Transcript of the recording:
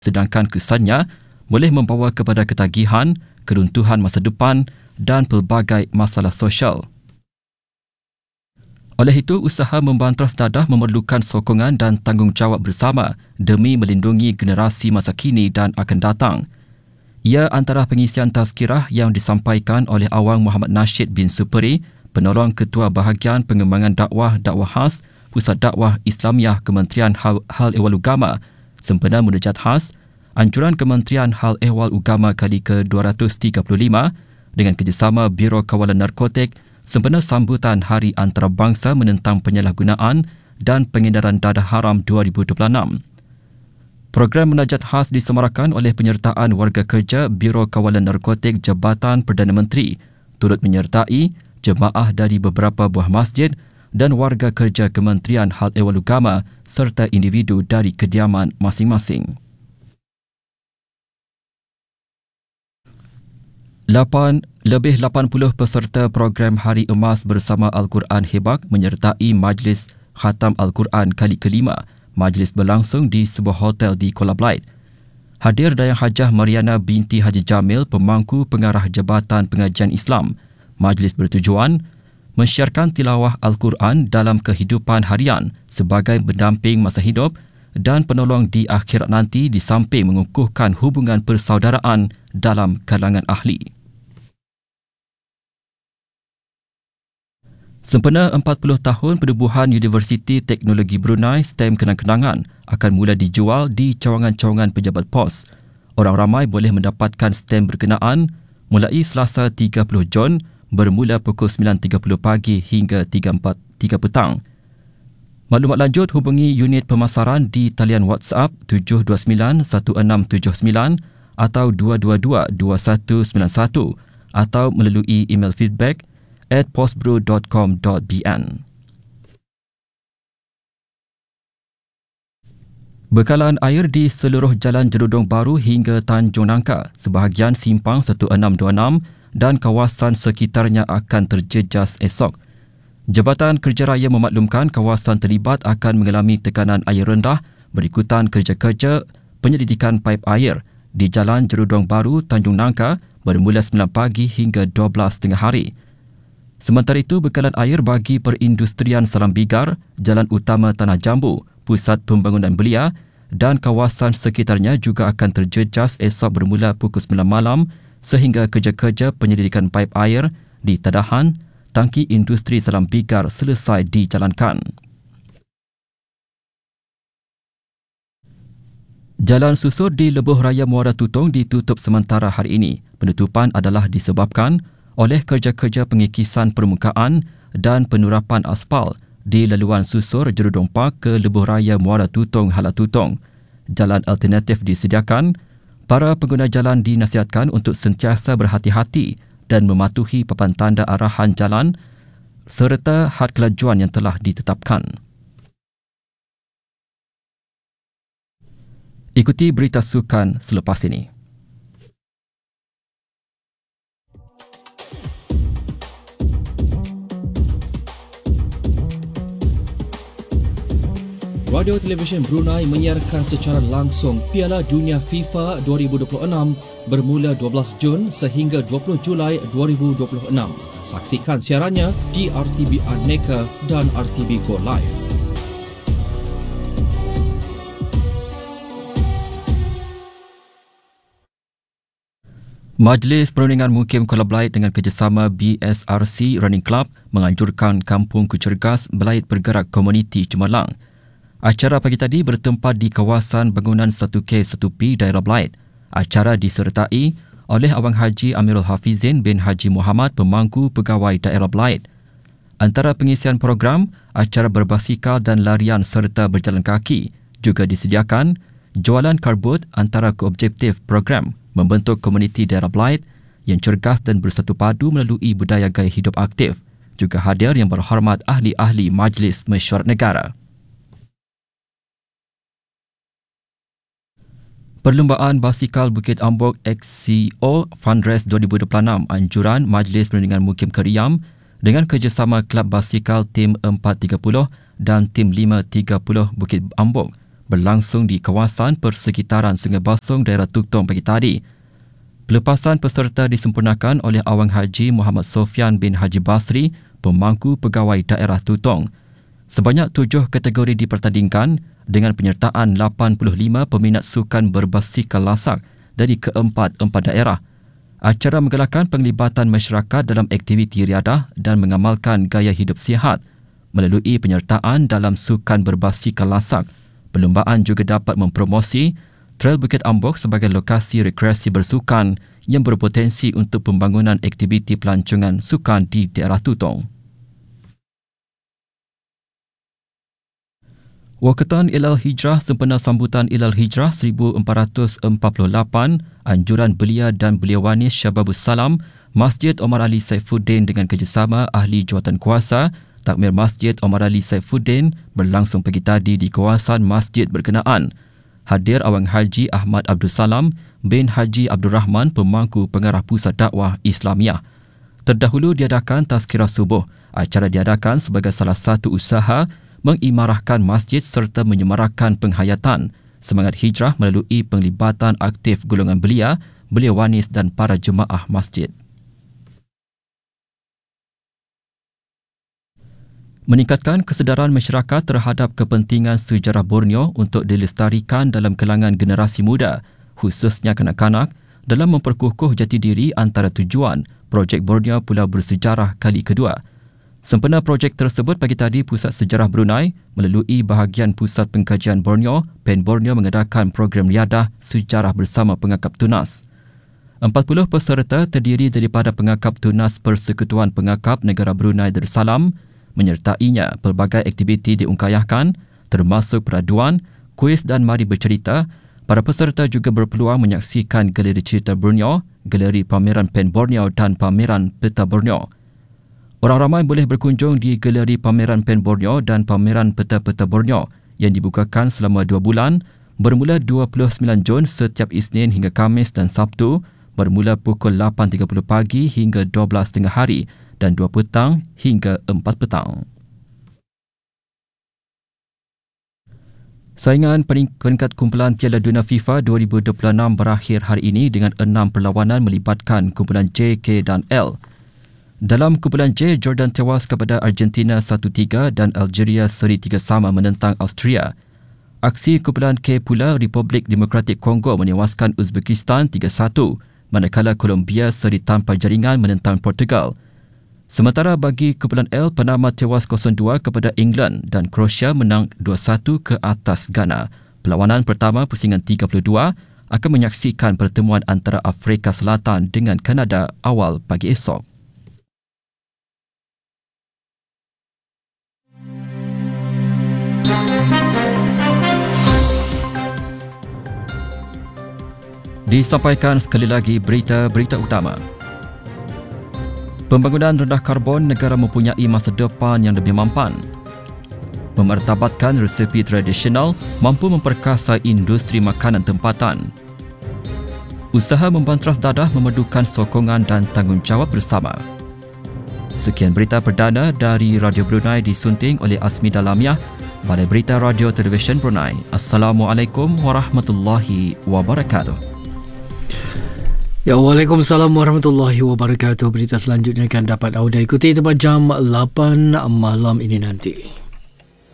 sedangkan kesannya boleh membawa kepada ketagihan, keruntuhan masa depan dan pelbagai masalah sosial. Oleh itu, usaha membantras dadah memerlukan sokongan dan tanggungjawab bersama demi melindungi generasi masa kini dan akan datang. Ia antara pengisian tazkirah yang disampaikan oleh Awang Muhammad Nasheed bin Superi, penolong Ketua Bahagian Pengembangan Dakwah Khas Pusat Dakwah Islamiah Kementerian Hal Ehwal Ugama sempena Munajat Khas Anjuran Kementerian Hal Ehwal Ugama kali ke-235 dengan kerjasama Biro Kawalan Narkotik sempena sambutan Hari Antarabangsa menentang penyalahgunaan dan pengedaran dadah haram 2026. Program Munajat Khas disemarakan oleh penyertaan warga kerja Biro Kawalan Narkotik Jabatan Perdana Menteri, turut menyertai jemaah dari beberapa buah masjid dan warga kerja Kementerian Hal Ehwal Ugama serta individu dari kediaman masing-masing. Lebih 80 peserta program Hari Emas Bersama Al-Quran Hebak menyertai Majlis Khatam Al-Quran kali ke-5. Majlis berlangsung di sebuah hotel di Kuala Belait. Hadir Dayang Hajah Mariana binti Haji Jamil, pemangku pengarah Jabatan Pengajian Islam. Majlis bertujuan mensyiarkan tilawah Al-Quran dalam kehidupan harian sebagai pendamping masa hidup dan penolong di akhirat nanti di samping mengukuhkan hubungan persaudaraan dalam kalangan ahli. Sempena 40 tahun penubuhan Universiti Teknologi Brunei, stem kenang-kenangan akan mula dijual di cawangan-cawangan pejabat pos. Orang ramai boleh mendapatkan stem berkenaan mulai Selasa 30 Jun bermula pukul 9.30 pagi hingga 3 petang. Maklumat lanjut hubungi unit pemasaran di talian WhatsApp 729-1679 atau 222-2191 atau melalui email feedback@postbrew.com.bn. Bekalan air di seluruh Jalan Jerudong Baru hingga Tanjung Nangka, sebahagian simpang 1626 dan kawasan sekitarnya akan terjejas esok. Jabatan Kerja Raya memaklumkan kawasan terlibat akan mengalami tekanan air rendah berikutan kerja-kerja penyelidikan paip air di Jalan Jerudong Baru, Tanjung Nangka bermula 9 pagi hingga 12 tengah hari. Sementara itu, bekalan air bagi perindustrian Salam Bigar, Jalan Utama Tanah Jambu, Pusat Pembangunan Belia dan kawasan sekitarnya juga akan terjejas esok bermula pukul 9 malam sehingga kerja-kerja penyelidikan paip air di tadahan tangki industri Salam Bigar selesai dijalankan. Jalan susur di Lebuh Raya Muara Tutong ditutup sementara hari ini. Penutupan adalah disebabkan oleh kerja-kerja pengikisan permukaan dan penurapan aspal di laluan susur Jerudong Park ke Lebuh Raya Muara Tutong Hala Tutong. Jalan alternatif disediakan. Para pengguna jalan dinasihatkan untuk sentiasa berhati-hati dan mematuhi papan tanda arahan jalan serta had kelajuan yang telah ditetapkan. Ikuti berita sukan selepas ini. Radio Televisyen Brunei menyiarkan secara langsung Piala Dunia FIFA 2026 bermula 12 Jun sehingga 20 Julai 2026. Saksikan siarannya di RTB Aneka dan RTB Go Live. Majlis Perundingan Mukim Kuala Belait dengan kerjasama BSRC Running Club menganjurkan Kampung Kucergas Belait bergerak komuniti cemerlang. Acara pagi tadi bertempat di kawasan bangunan 1K1P daerah Belait. Acara disertai oleh Abang Haji Amirul Hafizin bin Haji Muhammad, pemangku pegawai daerah Belait. Antara pengisian program, acara berbasikal dan larian serta berjalan kaki juga disediakan. Jualan karbut antara keobjektif program membentuk komuniti daerah Belait yang cergas dan bersatu padu melalui budaya gaya hidup aktif. Juga hadir yang berhormat ahli-ahli Majlis Mesyuarat Negara. Perlumbaan Basikal Bukit Ambok XCO Fundraise 2026 anjuran Majlis Perundingan Mukim Keriam dengan kerjasama Kelab Basikal Tim 430 dan Tim 530 Bukit Ambok berlangsung di kawasan persekitaran Sungai Basong, daerah Tuktong pagi tadi. Pelepasan peserta disempurnakan oleh Awang Haji Muhammad Sofian bin Haji Basri, pemangku pegawai daerah Tutong. Sebanyak 7 kategori dipertandingkan dengan penyertaan 85 peminat sukan berbasikal lasak dari keempat-empat daerah. Acara menggalakkan penglibatan masyarakat dalam aktiviti riadah dan mengamalkan gaya hidup sihat melalui penyertaan dalam sukan berbasikal lasak. Perlumbaan juga dapat mempromosi Trail Bukit Ambok sebagai lokasi rekreasi bersukan yang berpotensi untuk pembangunan aktiviti pelancongan sukan di daerah Tutong. Wakatan Ilal Hijrah sempena sambutan Ilal Hijrah 1448, anjuran belia dan beliawanis Syababus Salam, Masjid Omar Ali Saifuddin dengan kerjasama ahli jawatan kuasa takmir Masjid Omar Ali Saifuddin berlangsung pagi tadi di kawasan masjid berkenaan. Hadir Awang Haji Ahmad Abdul Salam bin Haji Abdul Rahman, pemangku pengarah Pusat Dakwah Islamiah. Terdahulu diadakan tazkirah subuh. Acara diadakan sebagai salah satu usaha mengimarahkan masjid serta menyemarakkan penghayatan semangat hijrah melalui penglibatan aktif golongan belia, beliawanis dan para jemaah masjid. Meningkatkan kesedaran masyarakat terhadap kepentingan sejarah Borneo untuk dilestarikan dalam kalangan generasi muda, khususnya kanak-kanak, dalam memperkukuh jati diri antara tujuan projek Borneo Pulau Bersejarah kali kedua. Sempena projek tersebut pagi tadi, Pusat Sejarah Brunei melalui bahagian Pusat Pengkajian Borneo, PEN Borneo mengadakan program riadah sejarah bersama pengakap tunas. 40 peserta terdiri daripada pengakap tunas Persekutuan Pengakap Negara Brunei Darussalam. Menyertainya, pelbagai aktiviti diungkayahkan termasuk peraduan, kuis dan mari bercerita. Para peserta juga berpeluang menyaksikan galeri cerita Borneo, galeri pameran PEN Borneo dan pameran peta Borneo. Orang ramai boleh berkunjung di galeri pameran PEN Borneo dan pameran peta-peta Borneo yang dibukakan selama 2 bulan bermula 29 Jun setiap Isnin hingga Khamis dan Sabtu bermula pukul 8.30 pagi hingga 12 tengah hari dan 2 petang hingga 4 petang. Saingan peringkat kumpulan Piala Dunia FIFA 2026 berakhir hari ini dengan 6 perlawanan melibatkan kumpulan J, K dan L. Dalam kumpulan J, Jordan tewas kepada Argentina 1-3 dan Algeria seri 3 sama menentang Austria. Aksi kumpulan K pula, Republik Demokratik Kongo menewaskan Uzbekistan 3-1, manakala Colombia seri tanpa jaringan menentang Portugal. Sementara bagi kumpulan L, Panama tewas 0-2 kepada England dan Croatia menang 2-1 ke atas Ghana. Perlawanan pertama pusingan 32 akan menyaksikan pertemuan antara Afrika Selatan dengan Kanada awal pagi esok. Disampaikan sekali lagi berita-berita utama. Pembangunan rendah karbon, negara mempunyai masa depan yang lebih mampan. Memartabatkan resepi tradisional mampu memperkasa industri makanan tempatan. Usaha membantras dadah memerlukan sokongan dan tanggungjawab bersama. Sekian berita perdana dari Radio Brunei disunting oleh Asmi Dalamiah, Balai Berita Radio Televisyen Brunei. Assalamualaikum warahmatullahi wabarakatuh. Ya, Waalaikumsalam warahmatullahi wabarakatuh. Berita selanjutnya akan dapat anda ikuti tepat jam 8 malam ini nanti.